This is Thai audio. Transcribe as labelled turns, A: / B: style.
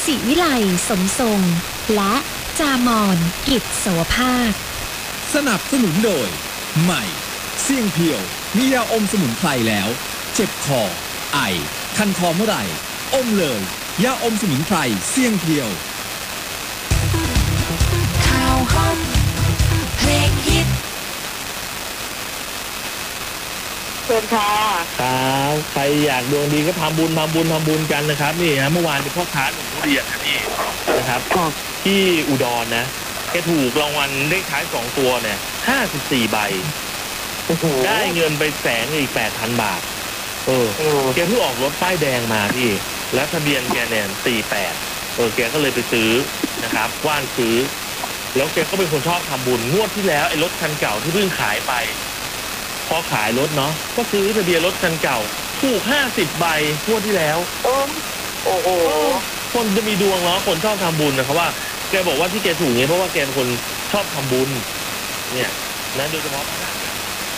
A: จิวิไลสมทรงและจามอนกิจโสภาค
B: สนับสนุนโดยใหม่เสี่ยงเพียวมียาอมสมุนไพรแล้วเจ็บคอไอคันคอเมื่อไหร่อมเลยยาอมสมุนไพรเสี่ยงเพียว
C: ข่าวฮอตเพลงฮิต
D: เชิญค่ะ
E: ครับใครอยากดวงดีก็ทำบุญกันนะครับนี่ฮะเมื่อวานเป็นพ่อค้าหนุ่มทุเรียนนะนี่นะครับที่อุดรนะแกถูกรางวัลเลขท้าย2ตัวเนี่ย54 ใบได้เงินไปอีก 8,000 บาทแกเพิ่งออกรถป้ายแดงมาพี่แล้วทะเบียนแกเนี่ย48แกก็เลยไปซื้อนะครับว่านซื้อแล้วแกก็เป็นคนชอบทำบุญงวดที่แล้วไอ้รถคันเก่าที่เพิ่งขายไปพอขายรถเนาะก็ซื้อทะเบียนรถคันเก่าถูก50 ใบงวดที่แล้ว
D: โอ้โห
E: คนจะมีดวงเนาะคนชอบทำบุญนะครับว่าแกบอกว่าที่แกถูกเนี่ยเพราะว่าแกเป็นคนชอบทำบุญเนี่ยนะโดยเฉพาะ